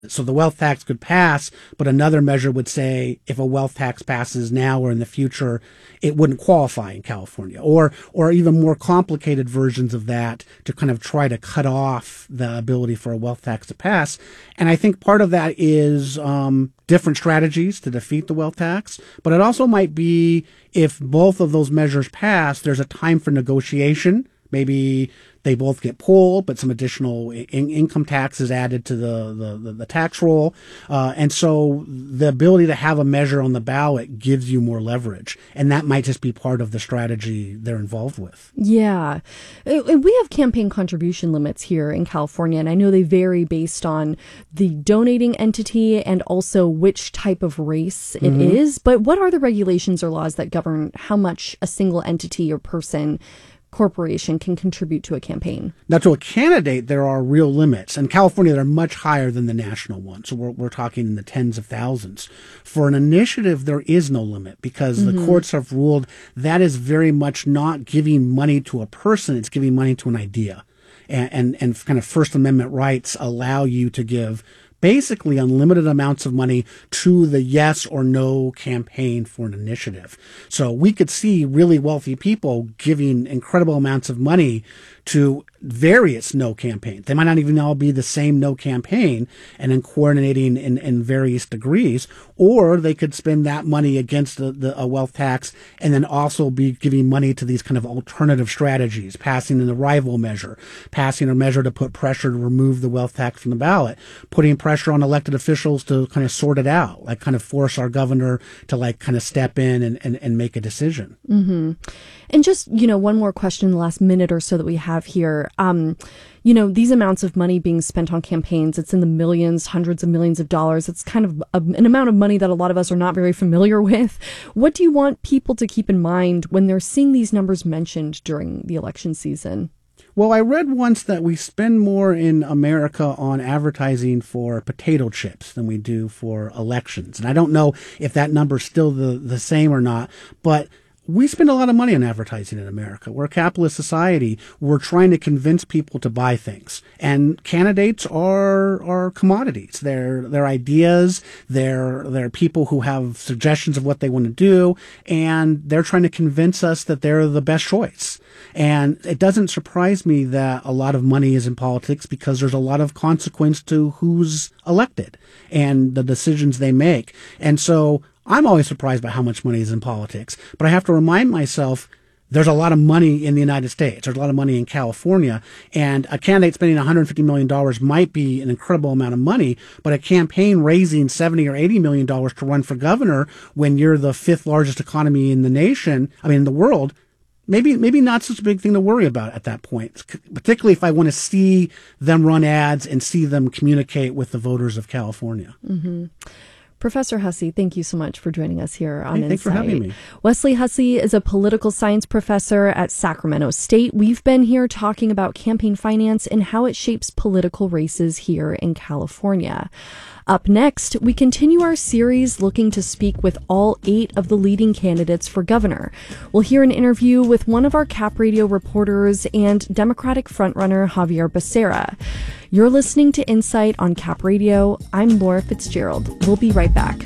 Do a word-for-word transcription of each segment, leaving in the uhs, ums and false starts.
So the wealth tax could pass, but another measure would say if a wealth tax passes now or in the future, it wouldn't qualify in California, or or even more complicated versions of that to kind of try to cut off the ability for a wealth tax to pass. And I think part of that is um, different strategies to defeat the wealth tax, but it also might be if both of those measures pass, there's a time for negotiation. Maybe they both get pulled, but some additional in- income tax is added to the, the, the tax roll. Uh, and so the ability to have a measure on the ballot gives you more leverage. And that might just be part of the strategy they're involved with. Yeah. We have campaign contribution limits here in California, and I know they vary based on the donating entity and also which type of race it mm-hmm. is. But what are the regulations or laws that govern how much a single entity or person corporation can contribute to a campaign? Now, to a candidate, there are real limits. In California, they're much higher than the national one. So we're, we're talking in the tens of thousands. For an initiative, there is no limit because mm-hmm. the courts have ruled that is very much not giving money to a person. It's giving money to an idea. And, and, and kind of First Amendment rights allow you to give basically unlimited amounts of money to the yes or no campaign for an initiative. So we could see really wealthy people giving incredible amounts of money to various no campaigns. They might not even all be the same no campaign and then coordinating in, in various degrees, or they could spend that money against the, the, a wealth tax and then also be giving money to these kind of alternative strategies, passing an arrival measure, passing a measure to put pressure to remove the wealth tax from the ballot, putting pressure on elected officials to kind of sort it out, like kind of force our governor to like kind of step in and, and, and make a decision. Mm-hmm. And just, you know, one more question in the last minute or so that we have here. Um, you know, these amounts of money being spent on campaigns, it's in the millions, hundreds of millions of dollars. It's kind of a, an amount of money that a lot of us are not very familiar with. What do you want people to keep in mind when they're seeing these numbers mentioned during the election season? Well, I read once that we spend more in America on advertising for potato chips than we do for elections. And I don't know if that number's still the, the same or not, but we spend a lot of money on advertising in America. We're a capitalist society. We're trying to convince people to buy things. And candidates are are commodities. They're they're ideas. They're they're people who have suggestions of what they want to do, and they're trying to convince us that they're the best choice. And it doesn't surprise me that a lot of money is in politics because there's a lot of consequence to who's elected and the decisions they make. And so I'm always surprised by how much money is in politics, but I have to remind myself there's a lot of money in the United States. There's a lot of money in California, and a candidate spending one hundred fifty million dollars might be an incredible amount of money, but a campaign raising seventy or eighty million dollars to run for governor when you're the fifth largest economy in the nation, I mean, in the world, maybe maybe not such a big thing to worry about at that point, particularly if I want to see them run ads and see them communicate with the voters of California. Mm-hmm. Professor Hussey, thank you so much for joining us here on hey, Insight. Thanks for having me. Wesley Hussey is a political science professor at Sacramento State. We've been here talking about campaign finance and how it shapes political races here in California. Up next, we continue our series looking to speak with all eight of the leading candidates for governor. We'll hear an interview with one of our Cap Radio reporters and Democratic frontrunner Xavier Becerra. You're listening to Insight on Cap Radio. I'm Laura Fitzgerald. We'll be right back.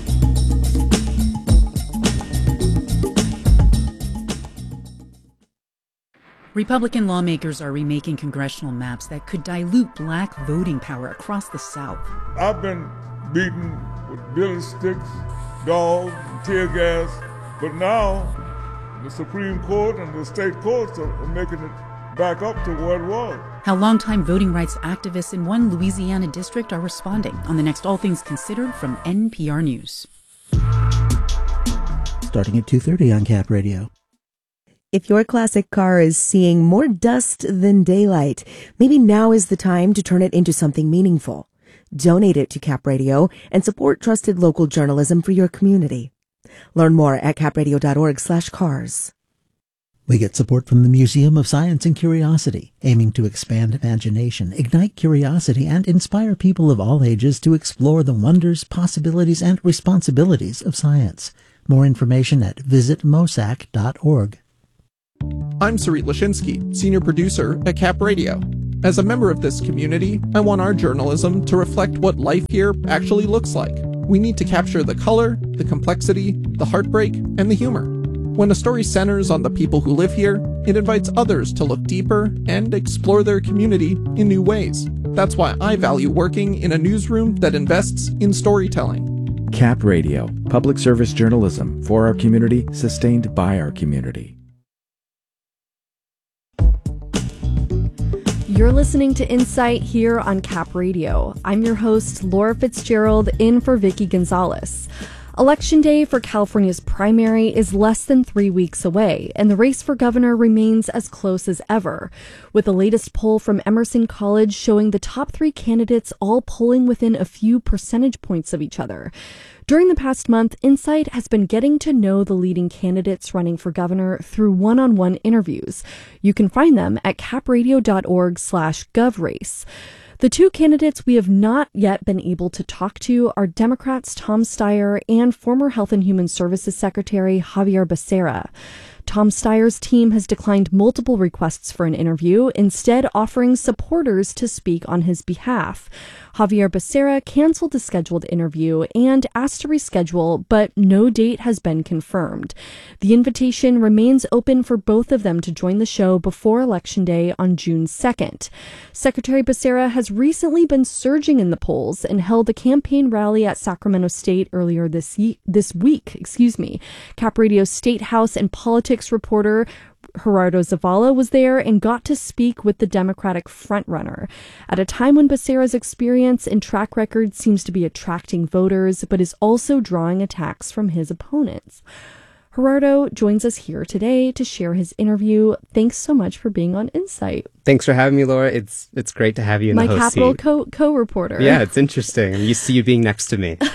Republican lawmakers are remaking congressional maps that could dilute black voting power across the South. I've been beaten with billy sticks, dogs, and tear gas, but now the Supreme Court and the state courts are making it back up to what it was. How longtime voting rights activists in one Louisiana district are responding on the next All Things Considered from N P R News. Starting at two thirty on Cap Radio. If your classic car is seeing more dust than daylight, maybe now is the time to turn it into something meaningful. Donate it to Cap Radio and support trusted local journalism for your community. Learn more at capradio.org slash cars. We get support from the Museum of Science and Curiosity, aiming to expand imagination, ignite curiosity, and inspire people of all ages to explore the wonders, possibilities, and responsibilities of science. More information at visit mosac dot org. I'm Sarit Lashinsky, senior producer at Cap Radio. As a member of this community, I want our journalism to reflect what life here actually looks like. We need to capture the color, the complexity, the heartbreak, and the humor. When a story centers on the people who live here, it invites others to look deeper and explore their community in new ways. That's why I value working in a newsroom that invests in storytelling. Cap Radio, public service journalism for our community, sustained by our community. You're listening to Insight here on Cap Radio. I'm your host, Laura Fitzgerald, in for Vicky Gonzalez. Election day for California's primary is less than three weeks away, and the race for governor remains as close as ever, with the latest poll from Emerson College showing the top three candidates all polling within a few percentage points of each other. During the past month, Insight has been getting to know the leading candidates running for governor through one-on-one interviews. You can find them at capradio.org slash govrace. The two candidates we have not yet been able to talk to are Democrats Tom Steyer and former Health and Human Services Secretary Xavier Becerra. Tom Steyer's team has declined multiple requests for an interview, instead offering supporters to speak on his behalf. Xavier Becerra canceled the scheduled interview and asked to reschedule, but no date has been confirmed. The invitation remains open for both of them to join the show before Election Day on June second. Secretary Becerra has recently been surging in the polls and held a campaign rally at Sacramento State earlier this ye- this week. Excuse me. Cap Radio's State House and Politics reporter Gerardo Zavala was there and got to speak with the Democratic frontrunner at a time when Becerra's experience and track record seems to be attracting voters, but is also drawing attacks from his opponents. Gerardo joins us here today to share his interview. Thanks so much for being on Insight. Thanks for having me, Laura. It's it's great to have you in My the host Capitol seat. co- co-reporter. Yeah, it's interesting. I'm used to you being next to me.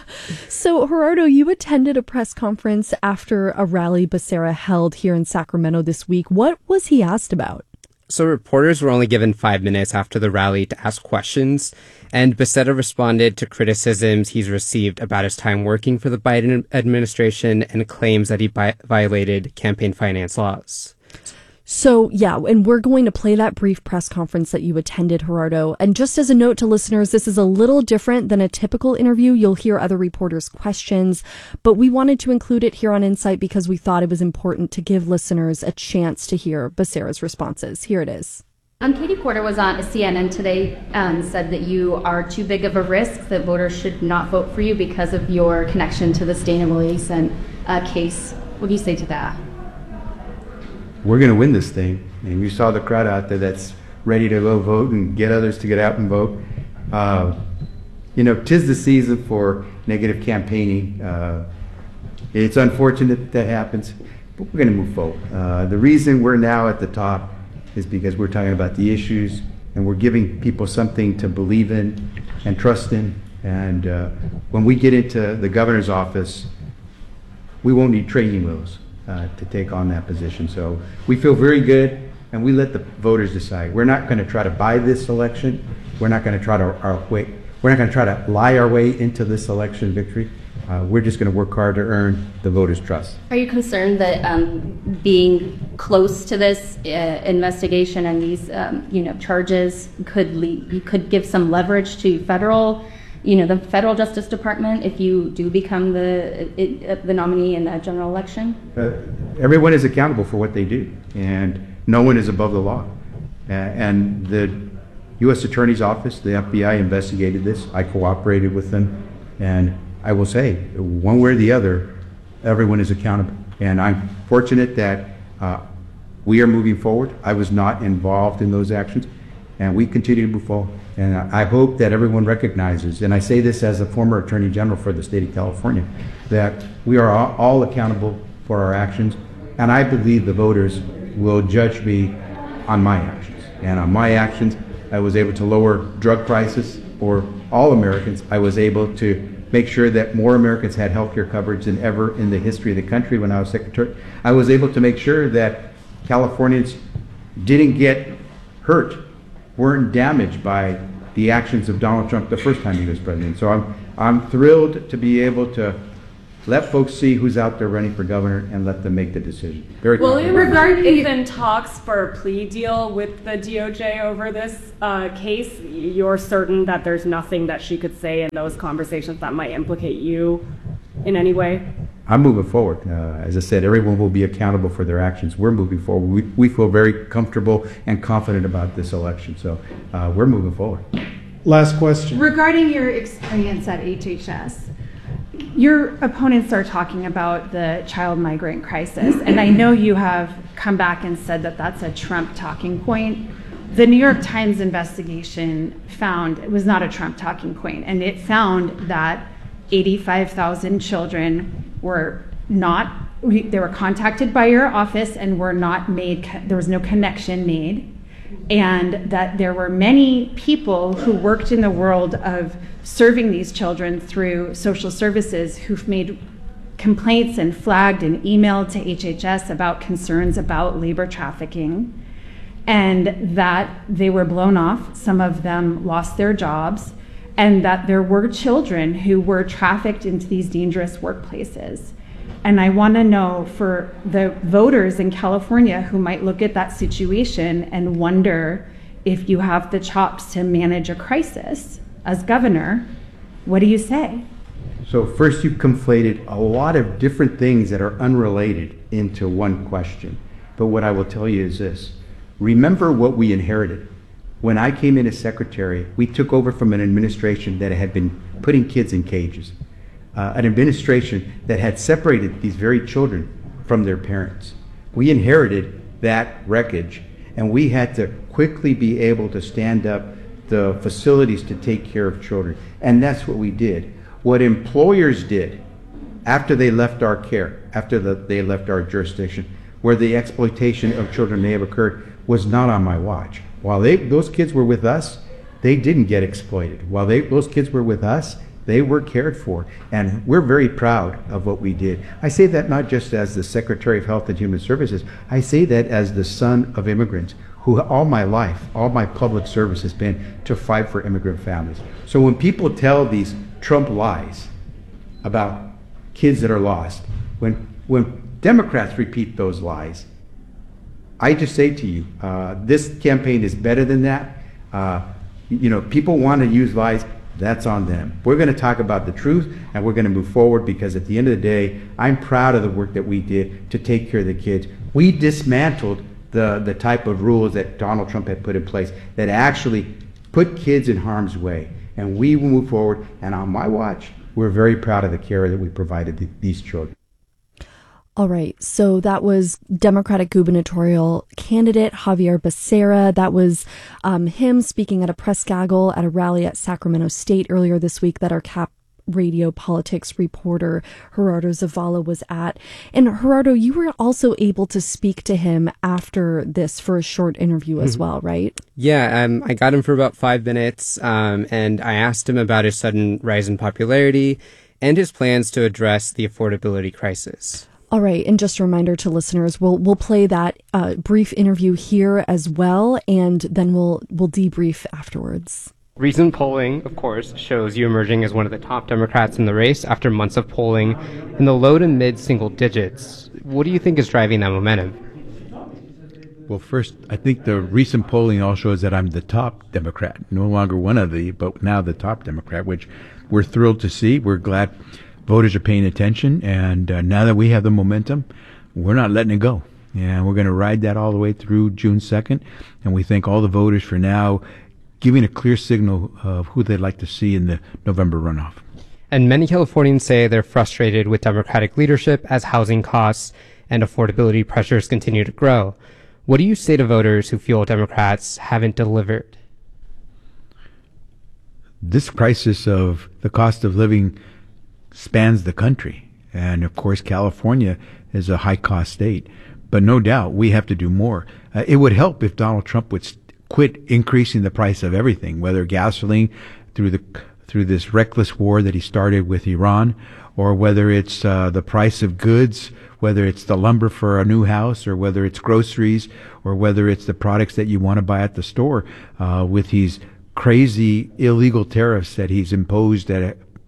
So, Gerardo, you attended a press conference after a rally Becerra held here in Sacramento this week. What was he asked about? So reporters were only given five minutes after the rally to ask questions, and Becerra responded to criticisms he's received about his time working for the Biden administration and claims that he bi- violated campaign finance laws. So, yeah, and we're going to play that brief press conference that you attended, Gerardo. And just as a note to listeners, this is a little different than a typical interview. You'll hear other reporters' questions, but we wanted to include it here on Insight because we thought it was important to give listeners a chance to hear Becerra's responses. Here it is. Um, Katie Porter was on C N N today, um, said that you are too big of a risk, that voters should not vote for you because of your connection to the Stana Williamson uh, case. What do you say to that? We're going to win this thing, and you saw the crowd out there that's ready to go vote and get others to get out and vote. Uh, you know, 'tis the season for negative campaigning. Uh, it's unfortunate that happens, but we're going to move forward. Uh, the reason we're now at the top is because we're talking about the issues, and we're giving people something to believe in and trust in. And uh, when we get into the governor's office, we won't need training wheels Uh, to take on that position. So we feel very good, and we let the voters decide. We're not going to try to buy this election. We're not going to try to our way. We're not going to try to lie our way into this election victory. Uh, we're just going to work hard to earn the voters' trust. Are you concerned that um, being close to this uh, investigation and these, um, you know, charges could lead, could give some leverage to federal? You know, the federal Justice Department, if you do become the it, the nominee in the general election? Uh, everyone is accountable for what they do, and no one is above the law. Uh, and the U S Attorney's Office, the F B I investigated this. I cooperated with them, and I will say, one way or the other, everyone is accountable. And I'm fortunate that uh, we are moving forward. I was not involved in those actions, and we continue to move forward. And I hope that everyone recognizes, and I say this as a former Attorney General for the state of California, that we are all accountable for our actions, and I believe the voters will judge me on my actions. And on my actions, I was able to lower drug prices for all Americans. I was able to make sure that more Americans had health care coverage than ever in the history of the country when I was Secretary. I was able to make sure that Californians didn't get hurt, weren't damaged by the actions of Donald Trump the first time he was president. So I'm I'm thrilled to be able to Let folks see who's out there running for governor and let them make the decision. Very well, in confident. regard even talks for a plea deal with the D O J over this uh, case, you're certain that there's nothing that she could say in those conversations that might implicate you in any way? I'm moving forward. Uh, as I said, everyone will be accountable for their actions. We're moving forward. We, we feel very comfortable and confident about this election. So uh, we're moving forward. Last question. Regarding your experience at H H S, your opponents are talking about the child migrant crisis, and I know you have come back and said that that's a Trump talking point. The New York Times investigation found it was not a Trump talking point, and it found that eighty-five thousand children were not, they were contacted by your office and were not made, there was no connection made, and that there were many people who worked in the world of serving these children through social services who've made complaints and flagged and emailed to H H S about concerns about labor trafficking, and that they were blown off. Some of them lost their jobs, and that there were children who were trafficked into these dangerous workplaces. And I want to know, for the voters in California who might look at that situation and wonder if you have the chops to manage a crisis as governor, what do you say? So first, you've conflated a lot of different things that are unrelated into one question. But what I will tell you is this. Remember what we inherited. When I came in as secretary, we took over from an administration that had been putting kids in cages. Uh, an administration that had separated these very children from their parents. We inherited that wreckage, and we had to quickly be able to stand up the facilities to take care of children. And that's what we did. What employers did after they left our care, after the, they left our jurisdiction, where the exploitation of children may have occurred, was not on my watch. While they, those kids were with us, they didn't get exploited. While they, those kids were with us, they were cared for, and we're very proud of what we did. I say that not just as the Secretary of Health and Human Services, I say that as the son of immigrants, who all my life, all my public service has been to fight for immigrant families. So when people tell these Trump lies about kids that are lost, when, when Democrats repeat those lies, I just say to you, uh, this campaign is better than that. Uh, you know, people want to use lies. That's on them. We're going to talk about the truth, and we're going to move forward, because at the end of the day, I'm proud of the work that we did to take care of the kids. We dismantled the, the type of rules that Donald Trump had put in place that actually put kids in harm's way. And we will move forward, and on my watch, we're very proud of the care that we provided th- these children. All right, so that was Democratic gubernatorial candidate Xavier Becerra. That was um, him speaking at a press gaggle at a rally at Sacramento State earlier this week that our Cap Radio politics reporter Gerardo Zavala was at. And Gerardo, you were also able to speak to him after this for a short interview as well, right? Yeah, um, I got him for about five minutes, um, and I asked him about his sudden rise in popularity and his plans to address the affordability crisis. All right, and just a reminder to listeners, we'll we'll play that uh, brief interview here as well, and then we'll we'll debrief afterwards. Recent polling, of course, shows you emerging as one of the top Democrats in the race after months of polling in the low to mid single digits. What do you think is driving that momentum? Well, first, I think the recent polling all shows that I'm the top Democrat, no longer one of the, but now the top Democrat, which we're thrilled to see. We're glad voters are paying attention, and uh, now that we have the momentum, we're not letting it go. And we're going to ride that all the way through June second, and we thank all the voters for now giving a clear signal of who they'd like to see in the November runoff. And many Californians say they're frustrated with Democratic leadership as housing costs and affordability pressures continue to grow. What do you say to voters who feel Democrats haven't delivered? This crisis of the cost of living spans the country. And of course, California is a high-cost state. But no doubt we have to do more. Uh, it would help if Donald Trump would st- quit increasing the price of everything, whether gasoline through the through this reckless war that he started with Iran, or whether it's uh, the price of goods, whether it's the lumber for a new house, or whether it's groceries, or whether it's the products that you want to buy at the store, uh, with these crazy illegal tariffs that he's imposed at a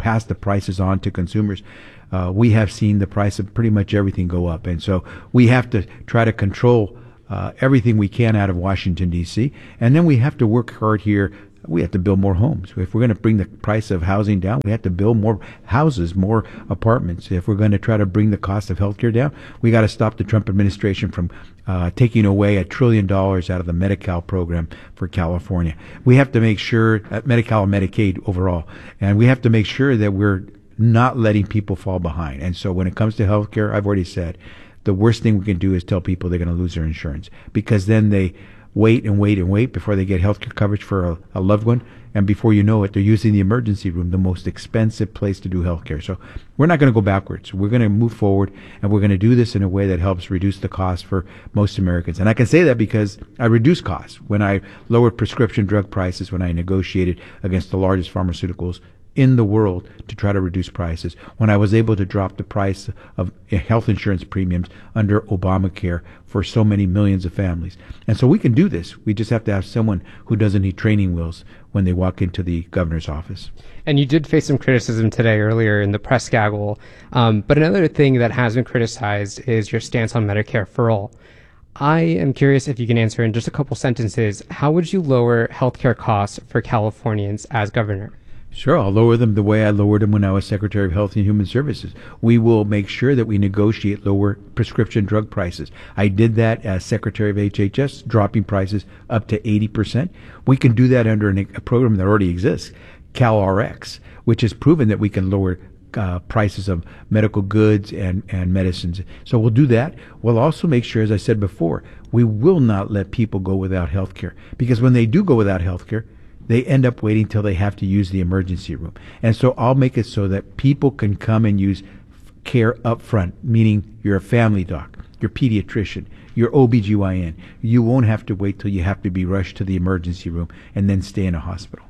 pass the prices on to consumers, uh, we have seen the price of pretty much everything go up. And so we have to try to control uh, everything we can out of Washington, D C. And then we have to work hard here. We have to build more homes. If we're going to bring the price of housing down, we have to build more houses, more apartments. If we're going to try to bring the cost of healthcare down, we got to stop the Trump administration from uh, taking away a trillion dollars out of the Medi-Cal program for California. We have to make sure, uh, Medi-Cal and Medicaid overall, and we have to make sure that we're not letting people fall behind. And so when it comes to healthcare, I've already said, the worst thing we can do is tell people they're going to lose their insurance, because then they wait and wait and wait before they get health care coverage for a, a loved one. And before you know it, they're using the emergency room, the most expensive place to do health care. So we're not going to go backwards. We're going to move forward, and we're going to do this in a way that helps reduce the cost for most Americans. And I can say that because I reduced costs when I lowered prescription drug prices, when I negotiated against the largest pharmaceuticals in the world to try to reduce prices, when I was able to drop the price of health insurance premiums under Obamacare for so many millions of families. And so we can do this. We just have to have someone who doesn't need training wheels when they walk into the governor's office. And you did face some criticism today earlier in the press gaggle. Um, but another thing that has been criticized is your stance on Medicare for all. I am curious if you can answer in just a couple sentences, how would you lower healthcare costs for Californians as governor? Sure, I'll lower them the way I lowered them when I was Secretary of Health and Human Services. We will make sure that we negotiate lower prescription drug prices. I did that as Secretary of H H S, dropping prices up to eighty percent. We can do that under an, a program that already exists, CalRx, which has proven that we can lower uh, prices of medical goods and, and medicines. So we'll do that. We'll also make sure, as I said before, we will not let people go without health care, because when they do go without health care, they end up waiting till they have to use the emergency room. And so I'll make it so that people can come and use care up front, meaning you're a family doc, your pediatrician, your O B G Y N. You won't have to wait till you have to be rushed to the emergency room and then stay in a hospital.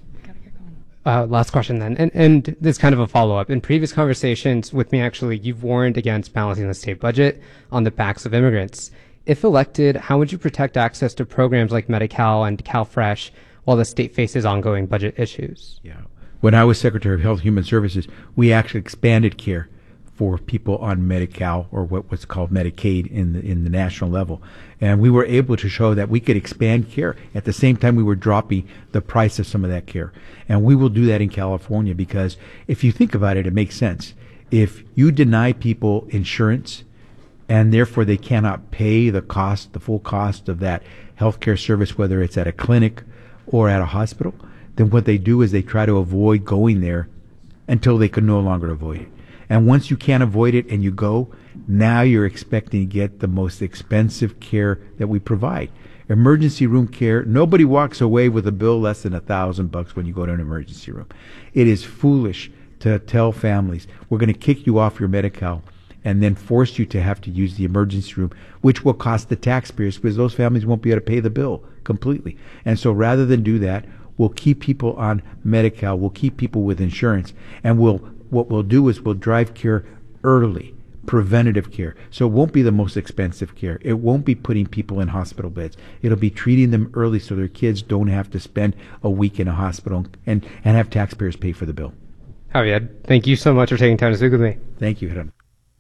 Uh, last question then, and, and this is kind of a follow-up. In previous conversations with me, actually, you've warned against balancing the state budget on the backs of immigrants. If elected, how would you protect access to programs like Medi-Cal and CalFresh while the state faces ongoing budget issues? Yeah. When I was Secretary of Health and Human Services, we actually expanded care for people on Medi-Cal, or what was called Medicaid in the in the national level. And we were able to show that we could expand care. At the same time, we were dropping the price of some of that care. And we will do that in California, because if you think about it, it makes sense. If you deny people insurance, and therefore they cannot pay the cost, the full cost of that healthcare service, whether it's at a clinic or at a hospital, then what they do is they try to avoid going there until they can no longer avoid it. And once you can't avoid it and you go, now you're expecting to get the most expensive care that we provide. Emergency room care, nobody walks away with a bill less than a thousand bucks when you go to an emergency room. It is foolish to tell families, we're going to kick you off your Medi-Cal and then force you to have to use the emergency room, which will cost the taxpayers, because those families won't be able to pay the bill completely. And so rather than do that, we'll keep people on Medi-Cal, we'll keep people with insurance, and we'll what we'll do is we'll drive care early, preventative care. So it won't be the most expensive care. It won't be putting people in hospital beds. It'll be treating them early so their kids don't have to spend a week in a hospital and, and have taxpayers pay for the bill. Javier, thank you so much for taking time to speak with me. Thank you, Hiram.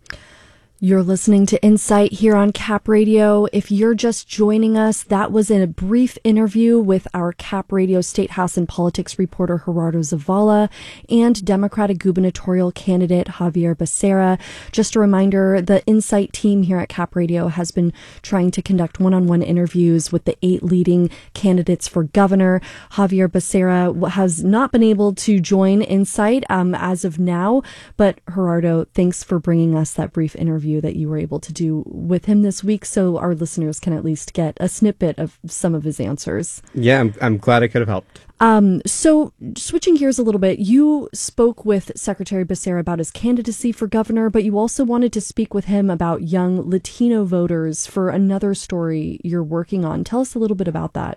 You're listening to Insight here on Cap Radio. If you're just joining us, that was in a brief interview with our Cap Radio State House and Politics reporter Gerardo Zavala and Democratic gubernatorial candidate Javier Becerra. Just a reminder, the Insight team here at Cap Radio has been trying to conduct one-on-one interviews with the eight leading candidates for governor. Javier Becerra has not been able to join Insight um, as of now, but Gerardo, thanks for bringing us that brief interview that you were able to do with him this week, so our listeners can at least get a snippet of some of his answers. Yeah, I'm, I'm glad I could have helped. Um, so switching gears a little bit, you spoke with Secretary Becerra about his candidacy for governor, but you also wanted to speak with him about young Latino voters for another story you're working on. Tell us a little bit about that.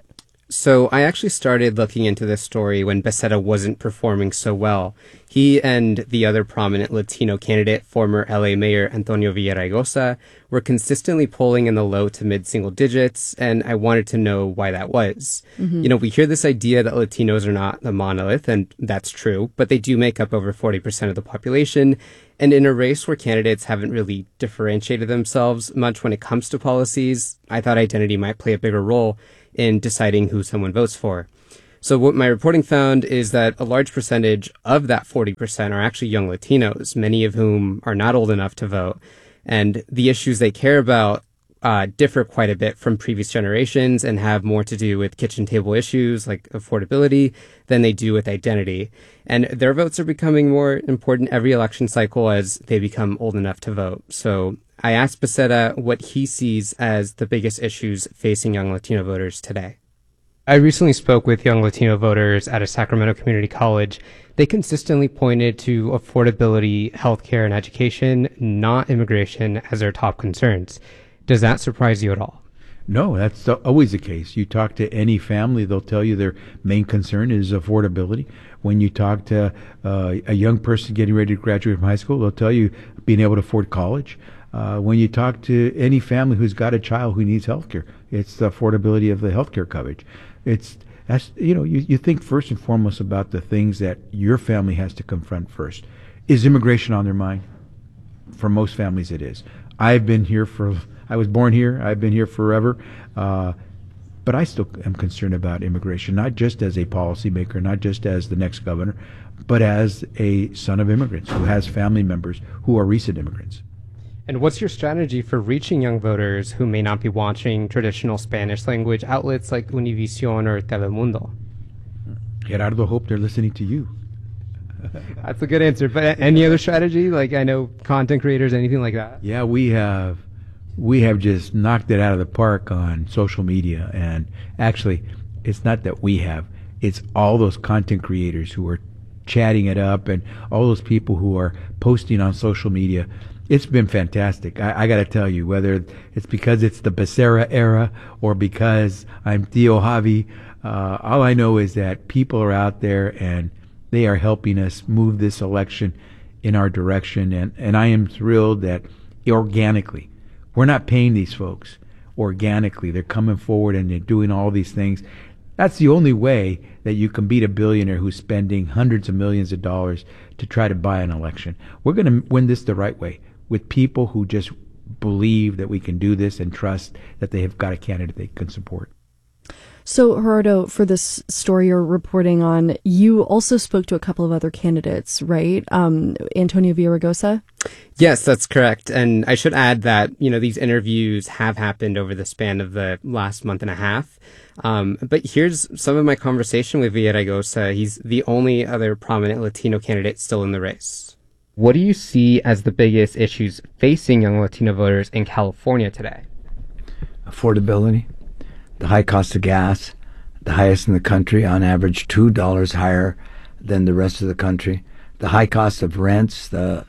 So I actually started looking into this story when Becerra wasn't performing so well. He and the other prominent Latino candidate, former L A Mayor Antonio Villaraigosa, were consistently polling in the low to mid single digits, and I wanted to know why that was. Mm-hmm. You know, we hear this idea that Latinos are not the monolith, and that's true, but they do make up over forty percent of the population. And in a race where candidates haven't really differentiated themselves much when it comes to policies, I thought identity might play a bigger role in deciding who someone votes for. So what my reporting found is that a large percentage of that forty percent are actually young Latinos, many of whom are not old enough to vote. And the issues they care about uh, differ quite a bit from previous generations and have more to do with kitchen table issues like affordability than they do with identity. And their votes are becoming more important every election cycle as they become old enough to vote. So I asked Becerra what he sees as the biggest issues facing young Latino voters today. I recently spoke with young Latino voters at a Sacramento community college. They consistently pointed to affordability, healthcare, and education, not immigration, as their top concerns. Does that surprise you at all? No, that's always the case. You talk to any family, they'll tell you their main concern is affordability. When you talk to uh, a young person getting ready to graduate from high school, they'll tell you being able to afford college. Uh, when you talk to any family who's got a child who needs health care, it's the affordability of the health care coverage. It's, that's, you know, you, you think first and foremost about the things that your family has to confront first. Is immigration on their mind? For most families, it is. I've been here for, I was born here, I've been here forever, uh, but I still am concerned about immigration, not just as a policymaker, not just as the next governor, but as a son of immigrants who has family members who are recent immigrants. And what's your strategy for reaching young voters who may not be watching traditional Spanish language outlets like Univision or Telemundo? Gerardo, hope they're listening to you. That's a good answer. But any other strategy? Like, I know content creators, anything like that? Yeah, we have we have just knocked it out of the park on social media. And actually, it's not that we have. It's all those content creators who are chatting it up and all those people who are posting on social media. It's been fantastic. I, I got to tell you, whether it's because it's the Becerra era or because I'm Theo Javi, uh, all I know is that people are out there and they are helping us move this election in our direction. And, and I am thrilled that organically, we're not paying these folks. Organically, they're coming forward and they're doing all these things. That's the only way that you can beat a billionaire who's spending hundreds of millions of dollars to try to buy an election. We're going to win this the right way, with people who just believe that we can do this and trust that they have got a candidate they can support. So, Gerardo, for this story you're reporting on, you also spoke to a couple of other candidates, right? Um, Antonio Villaraigosa? Yes, that's correct. And I should add that, you know, these interviews have happened over the span of the last month and a half. Um, but here's some of my conversation with Villaraigosa. He's the only other prominent Latino candidate still in the race. What do you see as the biggest issues facing young Latino voters in California today? Affordability, the high cost of gas, the highest in the country, on average two dollars higher than the rest of the country. The high cost of rents, the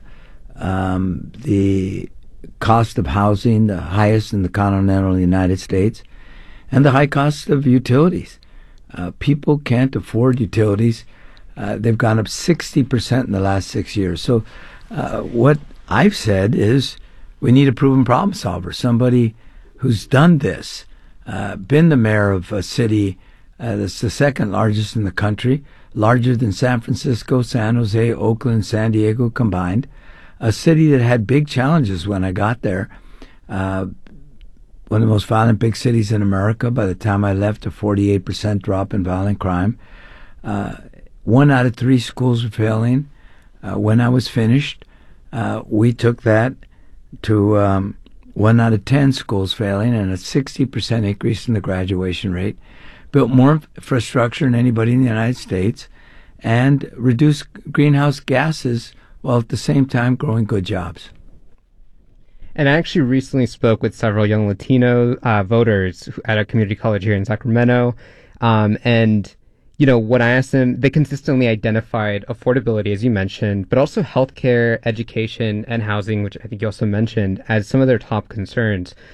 um, the cost of housing, the highest in the continental United States, and the high cost of utilities. Uh, people can't afford utilities. Uh, they've gone up sixty percent in the last six years. So uh, what I've said is we need a proven problem solver, somebody who's done this, uh, been the mayor of a city uh, that's the second largest in the country, larger than San Francisco, San Jose, Oakland, San Diego combined, a city that had big challenges when I got there. Uh, one of the most violent big cities in America. By the time I left, a forty-eight percent drop in violent crime. Uh, One out of three schools were failing. Uh, when I was finished, uh, we took that to um, one out of ten schools failing and a sixty percent increase in the graduation rate. Built more infrastructure than anybody in the United States and reduced greenhouse gases while at the same time growing good jobs. And I actually recently spoke with several young Latino uh, voters at a community college here in Sacramento. Um, and You know, when I asked them, they consistently identified affordability, as you mentioned, but also healthcare, education, and housing, which I think you also mentioned, as some of their top concerns.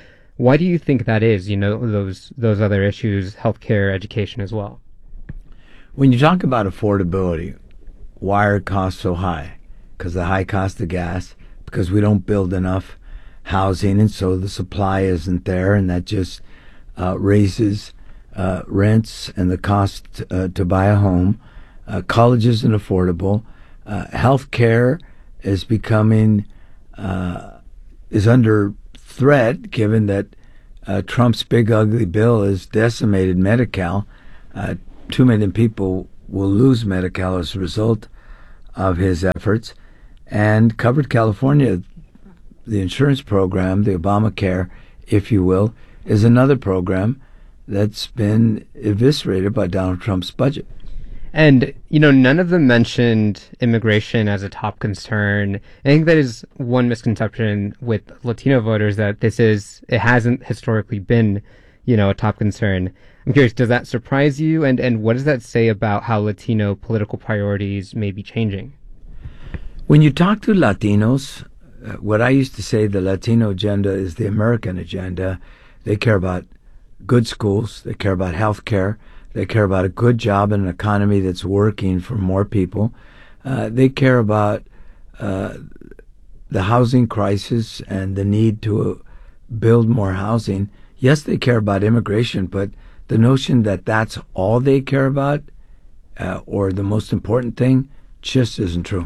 Why do you think that is? You know, those those other issues, healthcare, education as well. When you talk about affordability, why are costs so high? Because the high cost of gas, because we don't build enough housing, and so the supply isn't there, and that just uh, raises uh, rents and the cost uh, to buy a home. Uh, college isn't affordable. Uh, healthcare is becoming uh, is under threat, given that uh, Trump's big ugly bill has decimated Medi-Cal. Uh, two million people will lose Medi-Cal as a result of his efforts. And Covered California, the insurance program, the Obamacare, if you will, is another program that's been eviscerated by Donald Trump's budget. And, you know, none of them mentioned immigration as a top concern. I think that is one misconception with Latino voters, that this is, it hasn't historically been, you know, a top concern. I'm curious, does that surprise you? And, and what does that say about how Latino political priorities may be changing? When you talk to Latinos, uh, what I used to say, the Latino agenda is the American agenda. They care about good schools. They care about health care. They care about a good job and an economy that's working for more people. Uh, they care about uh, the housing crisis and the need to build more housing. Yes, they care about immigration, but the notion that that's all they care about uh, or the most important thing just isn't true.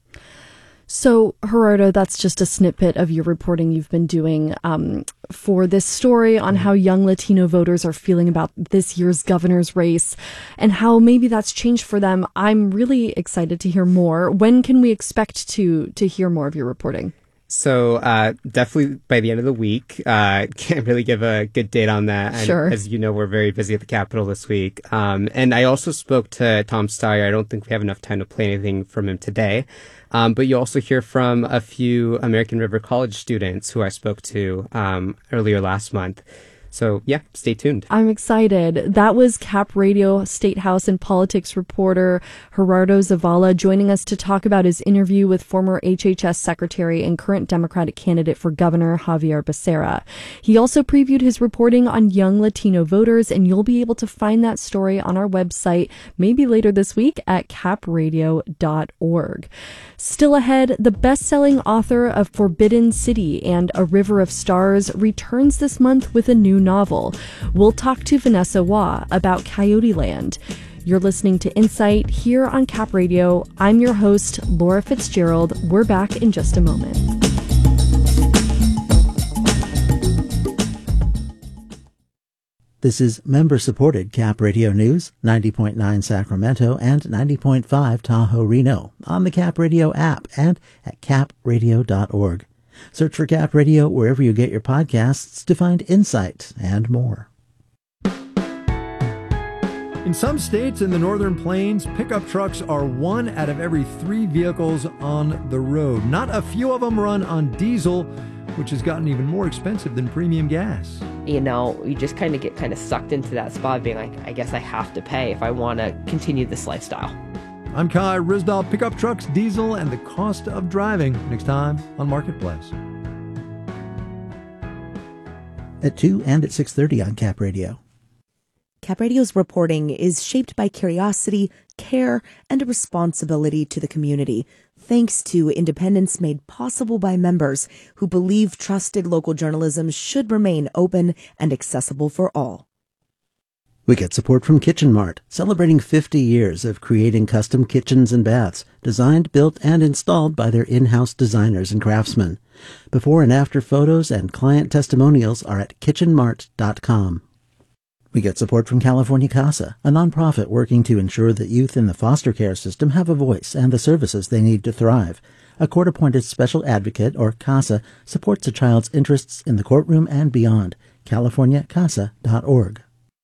So, Gerardo, that's just a snippet of your reporting you've been doing um, for this story on how young Latino voters are feeling about this year's governor's race and how maybe that's changed for them. I'm really excited to hear more. When can we expect to to hear more of your reporting? So uh, definitely by the end of the week. Uh, can't really give a good date on that. And sure. As you know, we're very busy at the Capitol this week. Um, and I also spoke to Tom Steyer. I don't think we have enough time to play anything from him today. Um, but you also hear from a few American River College students who I spoke to um, earlier last month. So, yeah, stay tuned. I'm excited. That was Cap Radio State House and politics reporter Gerardo Zavala joining us to talk about his interview with former H H S Secretary and current Democratic candidate for governor Xavier Becerra. He also previewed his reporting on young Latino voters, and you'll be able to find that story on our website maybe later this week at cap radio dot org. Still ahead, the best-selling author of Forbidden City and A River of Stars returns this month with a new novel. We'll talk to Vanessa Waugh about Coyote Land. You're listening to Insight here on Cap Radio. I'm your host, Laura Fitzgerald. We're back in just a moment. This is member-supported Cap Radio News, ninety point nine Sacramento and ninety point five Tahoe Reno, on the Cap Radio app and at cap radio dot org. Search for Cap Radio wherever you get your podcasts to find insight and more. In some states in the Northern Plains, pickup trucks are one out of every three vehicles on the road. Not a few of them run on diesel, which has gotten even more expensive than premium gas. You know, you just kind of get kind of sucked into that spot being like, I guess I have to pay if I want to continue this lifestyle. I'm Kai Risdahl. Pickup trucks, diesel, and the cost of driving. Next time on Marketplace. At two and at six thirty on Cap Radio. Cap Radio's reporting is shaped by curiosity, care, and a responsibility to the community, thanks to independence made possible by members who believe trusted local journalism should remain open and accessible for all. We get support from Kitchen Mart, celebrating fifty years of creating custom kitchens and baths, designed, built, and installed by their in-house designers and craftsmen. Before and after photos and client testimonials are at kitchen mart dot com. We get support from California CASA, a nonprofit working to ensure that youth in the foster care system have a voice and the services they need to thrive. A court-appointed special advocate, or CASA, supports a child's interests in the courtroom and beyond. california casa dot org.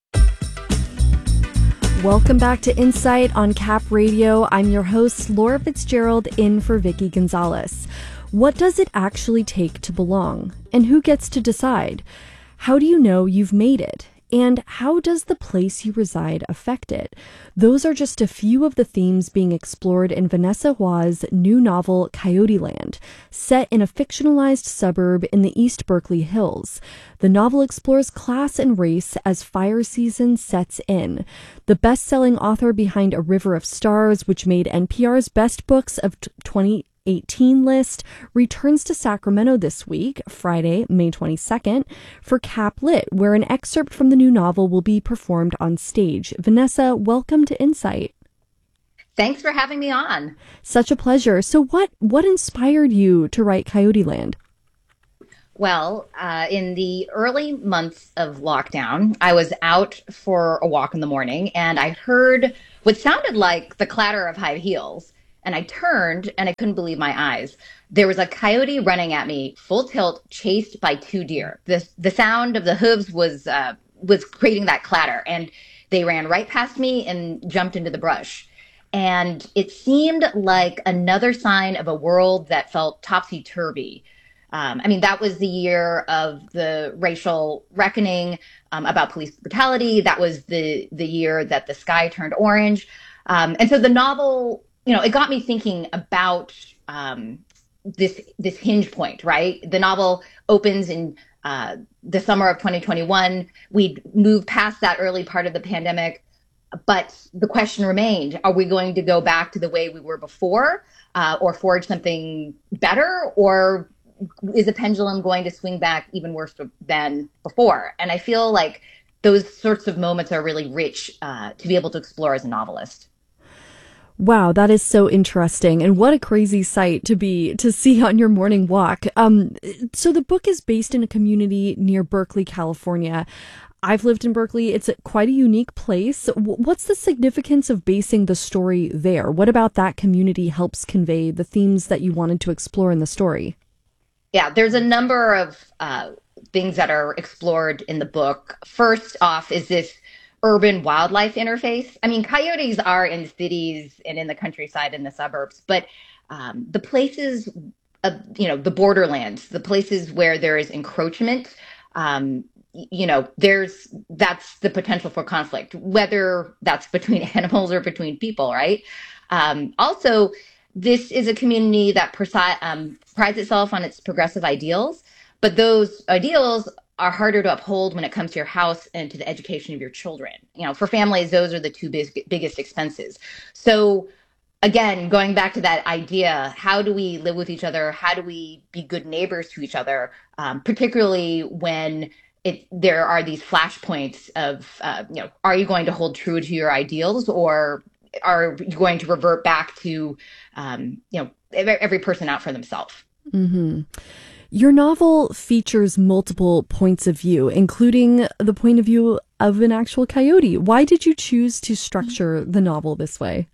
Welcome back to Insight on Cap Radio. I'm your host, Laura Fitzgerald, in for Vicky Gonzalez. What does it actually take to belong? And who gets to decide? How do you know you've made it? And how does the place you reside affect it? Those are just a few of the themes being explored in Vanessa Hua's new novel, Coyote Land, set in a fictionalized suburb in the East Berkeley Hills. The novel explores class and race as fire season sets in. The best-selling author behind A River of Stars, which made N P R's Best Books of twenty eighteen list, returns to Sacramento this week, Friday, May twenty-second, for Cap Lit, where an excerpt from the new novel will be performed on stage. Vanessa, welcome to Insight. Thanks for having me on. Such a pleasure. So what, what inspired you to write Coyote Land? Well, uh, in the early months of lockdown, I was out for a walk in the morning and I heard what sounded like the clatter of high heels. And I turned and I couldn't believe my eyes. There was a coyote running at me, full tilt, chased by two deer. The, the sound of the hooves was, uh, was creating that clatter. And they ran right past me and jumped into the brush. And it seemed like another sign of a world that felt topsy-turvy. Um, I mean, that was the year of the racial reckoning um, about police brutality. That was the, the year that the sky turned orange. Um, and so the novel, you know, it got me thinking about um, this this hinge point, right? The novel opens in uh, the summer of twenty twenty-one. We'd moved past that early part of the pandemic, but the question remained, are we going to go back to the way we were before uh, or forge something better? Or is the pendulum going to swing back even worse than before? And I feel like those sorts of moments are really rich uh, to be able to explore as a novelist. Wow, that is so interesting. And what a crazy sight to be, to see on your morning walk. Um, so the book is based in a community near Berkeley, California. I've lived in Berkeley. It's a, quite a unique place. What's the significance of basing the story there? What about that community helps convey the themes that you wanted to explore in the story? Yeah, there's a number of uh, things that are explored in the book. First off is this urban wildlife interface. I mean, coyotes are in cities and in the countryside and the suburbs, but um, the places, of, you know, the borderlands, the places where there is encroachment, um, you know, there's, that's the potential for conflict, whether that's between animals or between people, right? Um, also, this is a community that presi- um, prides itself on its progressive ideals, but those ideals are harder to uphold when it comes to your house and to the education of your children. You know, for families, those are the two big, biggest expenses. So again, going back to that idea, how do we live with each other? How do we be good neighbors to each other? Um, particularly when it, there are these flashpoints of, uh, you know, are you going to hold true to your ideals, or are you going to revert back to, um, you know, every person out for themselves? Mm-hmm. Your novel features multiple points of view, including the point of view of an actual coyote. Why did you choose to structure the novel this way?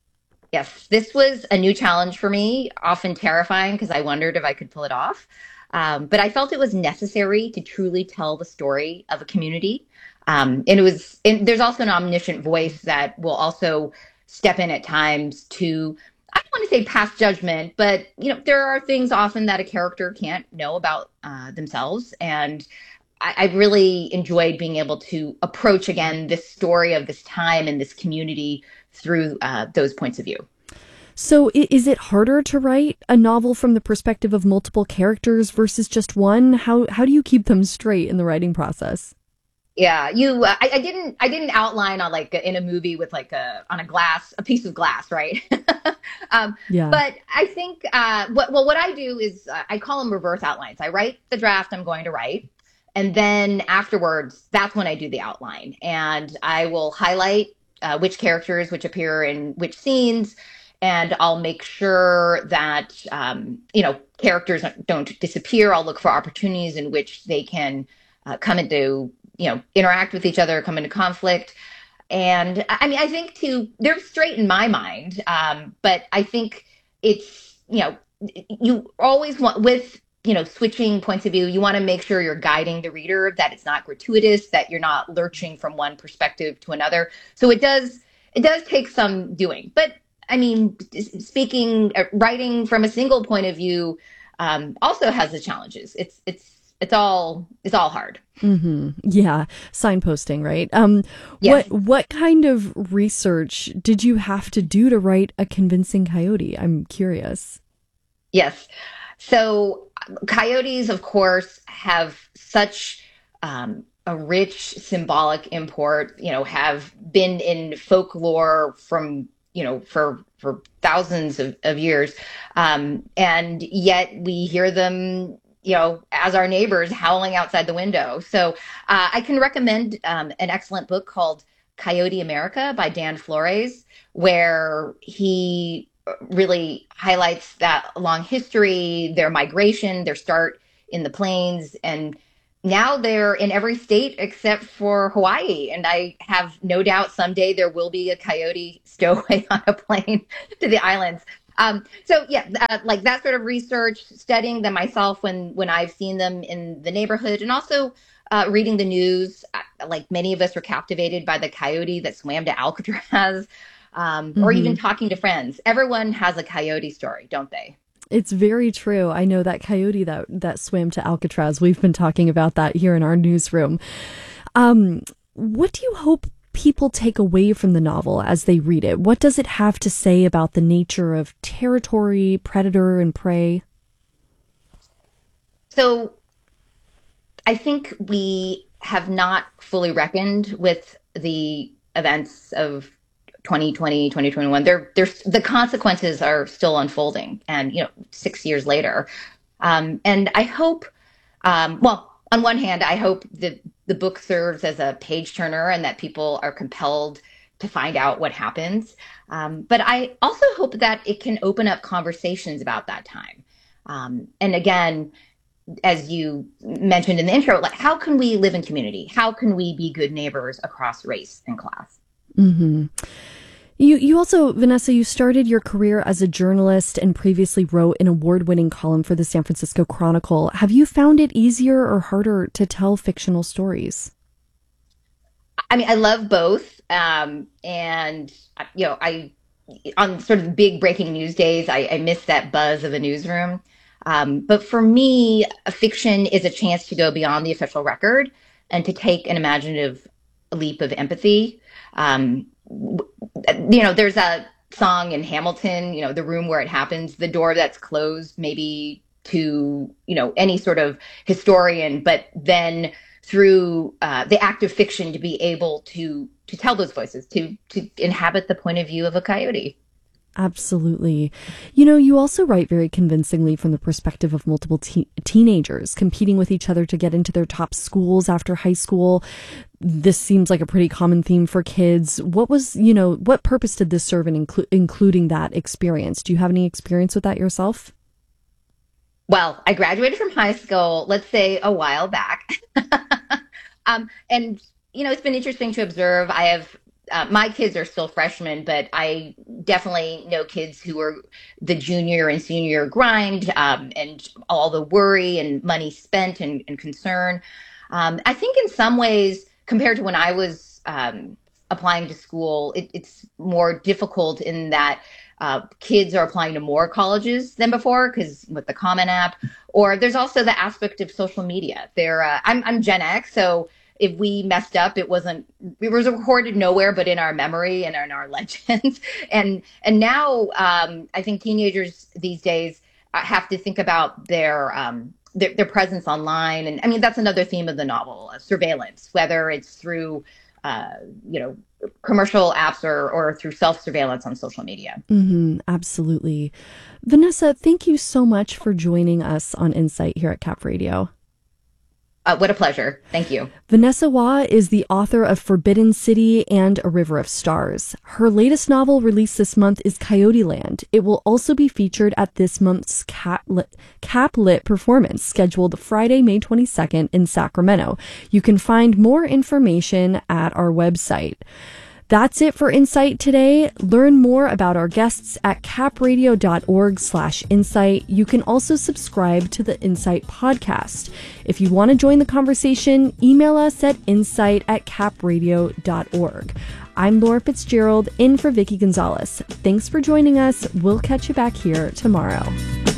Yes, this was a new challenge for me, often terrifying because I wondered if I could pull it off. Um, but I felt it was necessary to truly tell the story of a community. Um, and it was, and there's also an omniscient voice that will also step in at times to, I don't want to say pass judgment, but, you know, there are things often that a character can't know about uh, themselves. And I, I really enjoyed being able to approach, again, this story of this time and this community through uh, those points of view. So is it harder to write a novel from the perspective of multiple characters versus just one? How how do you keep them straight in the writing process? Yeah, you. Uh, I, I didn't. I didn't outline on like in a movie with like a on a glass, a piece of glass, right? um, yeah. But I think uh, what well, what I do is uh, I call them reverse outlines. I write the draft I'm going to write, and then afterwards, that's when I do the outline, and I will highlight uh, which characters which appear in which scenes, and I'll make sure that um, you know characters don't disappear. I'll look for opportunities in which they can uh, come into you know, interact with each other, come into conflict. And I mean, I think too, they're straight in my mind. Um, but I think it's, you know, you always want with, you know, switching points of view, you want to make sure you're guiding the reader, that it's not gratuitous, that you're not lurching from one perspective to another. So it does, it does take some doing, but I mean, speaking, uh, writing from a single point of view, um, also has the challenges. It's, it's, it's all it's all hard. Mm-hmm. Yeah, signposting, right? Um, Yes. What what kind of research did you have to do to write A Convincing Coyote? I'm curious. Yes. So coyotes, of course, have such um, a rich symbolic import, you know, have been in folklore from, you know, for, for thousands of, of years. Um, and yet we hear them, you know, as our neighbors howling outside the window. So uh, I can recommend um, an excellent book called Coyote America by Dan Flores, where he really highlights that long history, their migration, their start in the plains, and now they're in every state except for Hawaii. And I have no doubt someday there will be a coyote stowaway on a plane to the islands. Um, so yeah, uh, like that sort of research, studying them myself when when I've seen them in the neighborhood, and also uh, reading the news. Uh, like many of us were captivated by the coyote that swam to Alcatraz. Um, or Mhm. even talking to friends. Everyone has a coyote story, don't they? It's very true. I know that coyote that that swam to Alcatraz. We've been talking about that here in our newsroom. Um, what do you hope people take away from the novel as they read it? What does it have to say about the nature of territory, predator, and prey? So I think we have not fully reckoned with the events of twenty twenty, twenty twenty-one. They're, they're, the consequences are still unfolding, and, you know, six years later. Um, and I hope, um, well, on one hand, I hope that the book serves as a page turner and that people are compelled to find out what happens. Um, but I also hope that it can open up conversations about that time. Um, and again, as you mentioned in the intro, like, how can we live in community? How can we be good neighbors across race and class? Mm-hmm. You you also, Vanessa, you started your career as a journalist and previously wrote an award-winning column for the San Francisco Chronicle. Have you found it easier or harder to tell fictional stories? I mean, I love both. Um, and, you know, I, on sort of big breaking news days, I, I miss that buzz of a newsroom. Um, but for me, a fiction is a chance to go beyond the official record and to take an imaginative leap of empathy. Um, you know, there's a song in Hamilton, you know, the room where it happens, the door that's closed maybe to, you know, any sort of historian, but then through uh, the act of fiction to be able to to tell those voices, to to inhabit the point of view of a coyote. Absolutely. You know, you also write very convincingly from the perspective of multiple te- teenagers competing with each other to get into their top schools after high school. This seems like a pretty common theme for kids. What was, you know, what purpose did this serve in inclu- including that experience? Do you have any experience with that yourself? Well, I graduated from high school, let's say a while back. um, and, you know, it's been interesting to observe. I have Uh, my kids are still freshmen, but I definitely know kids who are the junior and senior grind um, and all the worry and money spent and, and concern. Um, I think in some ways, compared to when I was um, applying to school, it, it's more difficult in that uh, kids are applying to more colleges than before because with the Common App, or there's also the aspect of social media. They're, uh, I'm, I'm Gen X, so if we messed up, it wasn't, it was recorded nowhere but in our memory and in our legends. and and now um, I think teenagers these days have to think about their, um, their their presence online. And I mean, that's another theme of the novel, uh, surveillance, whether it's through, uh, you know, commercial apps or, or through self-surveillance on social media. Mm-hmm, absolutely. Vanessa, thank you so much for joining us on Insight here at Cap Radio. Uh, what a pleasure. Thank you. Vanessa Wah is the author of Forbidden City and A River of Stars. Her latest novel released this month is Coyote Land. It will also be featured at this month's Cap Lit, Cap Lit performance scheduled Friday, May twenty-second in Sacramento. You can find more information at our website. That's it for Insight today. Learn more about our guests at capradio.org slash insight. You can also subscribe to the Insight podcast. If you want to join the conversation, email us at insight at capradio dot org. I'm Laura Fitzgerald, in for Vicki Gonzalez. Thanks for joining us. We'll catch you back here tomorrow.